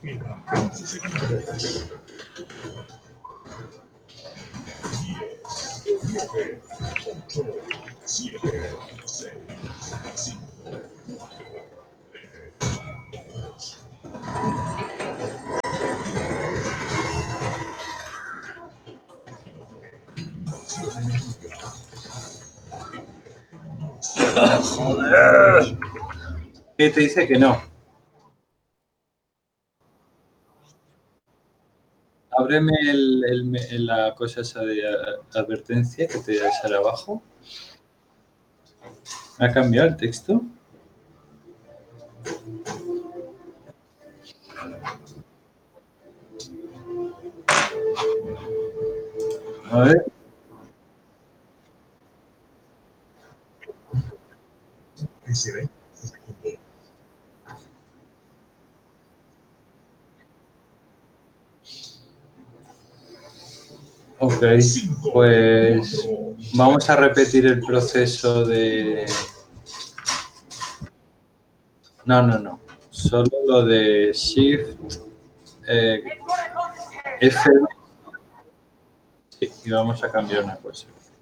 Joder. ¿Qué te dice que no? Ábreme la cosa esa de advertencia que te sale abajo. ¿Ha cambiado el texto? A ver. Ok, pues vamos a repetir el proceso de... No. Solo lo de Shift F. Y vamos a cambiar una cosa.